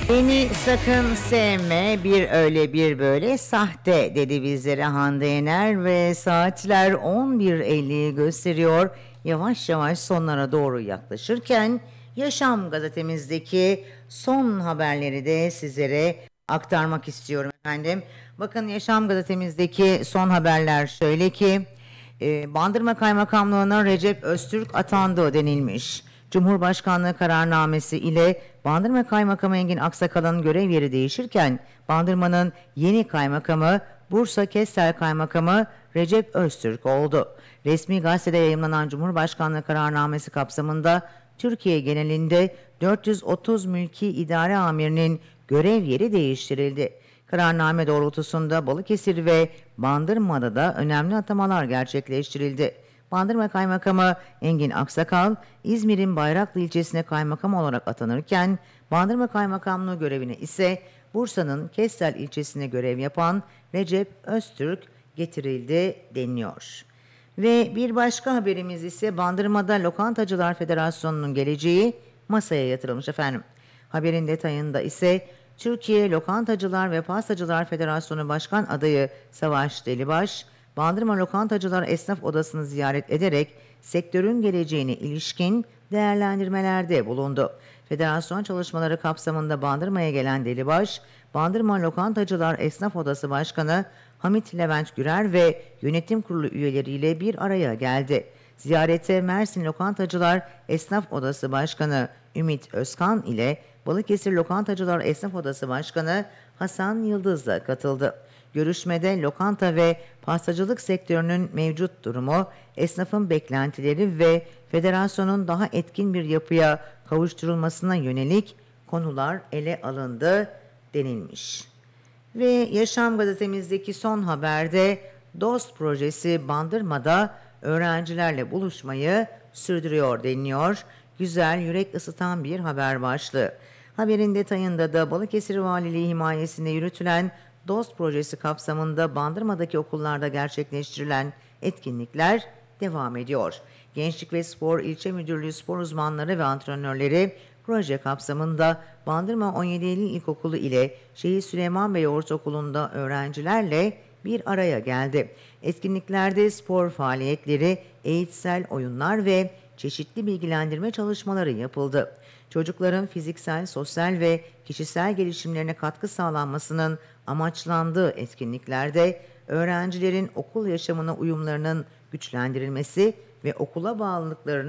Beni sakın sevme, bir öyle bir böyle sahte dedi bizlere Hande Yener ve saatler 11.50'yi gösteriyor. Yavaş yavaş sonlara doğru yaklaşırken Yaşam gazetemizdeki son haberleri de sizlere aktarmak istiyorum efendim. Bakın Yaşam gazetemizdeki son haberler şöyle ki Bandırma Kaymakamlığı'na Recep Öztürk atandı denilmiş. Cumhurbaşkanlığı kararnamesi ile Bandırma Kaymakamı Engin Aksakal'ın görev yeri değişirken Bandırma'nın yeni kaymakamı Bursa Kestel Kaymakamı Recep Öztürk oldu. Resmi gazetede yayımlanan Cumhurbaşkanlığı kararnamesi kapsamında Türkiye genelinde 430 mülki idare amirinin görev yeri değiştirildi. Kararname doğrultusunda Balıkesir ve Bandırma'da da önemli atamalar gerçekleştirildi. Bandırma Kaymakamı Engin Aksakal, İzmir'in Bayraklı ilçesine kaymakam olarak atanırken, Bandırma Kaymakamlığı görevine ise Bursa'nın Kestel ilçesine görev yapan Recep Öztürk getirildi deniliyor. Ve bir başka haberimiz ise Bandırma'da Lokantacılar Federasyonu'nun geleceği masaya yatırılmış efendim. Haberin detayında ise Türkiye Lokantacılar ve Pastacılar Federasyonu Başkan adayı Savaş Delibaş, Bandırma Lokantacılar Esnaf Odası'nı ziyaret ederek sektörün geleceğine ilişkin değerlendirmelerde bulundu. Federasyon çalışmaları kapsamında Bandırma'ya gelen Delibaş, Bandırma Lokantacılar Esnaf Odası Başkanı Hamit Levent Gürer ve yönetim kurulu üyeleriyle bir araya geldi. Ziyarete Mersin Lokantacılar Esnaf Odası Başkanı Ümit Özkan ile Balıkesir Lokantacılar Esnaf Odası Başkanı Hasan Yıldız da katıldı. Görüşmede lokanta ve pastacılık sektörünün mevcut durumu, esnafın beklentileri ve federasyonun daha etkin bir yapıya kavuşturulmasına yönelik konular ele alındı denilmiş. Ve Yaşam gazetemizdeki son haberde DOST projesi Bandırma'da öğrencilerle buluşmayı sürdürüyor deniliyor. Güzel, yürek ısıtan bir haber başlığı. Haberin detayında da Balıkesir Valiliği himayesinde yürütülen DOST projesi kapsamında Bandırma'daki okullarda gerçekleştirilen etkinlikler devam ediyor. Gençlik ve Spor İlçe Müdürlüğü spor uzmanları ve antrenörleri proje kapsamında Bandırma 17 Eylül İlkokulu ile Şehit Süleyman Bey Ortaokulu'nda öğrencilerle bir araya geldi. Etkinliklerde spor faaliyetleri, eğitsel oyunlar ve çeşitli bilgilendirme çalışmaları yapıldı. Çocukların fiziksel, sosyal ve kişisel gelişimlerine katkı sağlanmasının amaçlandığı etkinliklerde öğrencilerin okul yaşamına uyumlarının güçlendirilmesi ve okula bağlılıklarının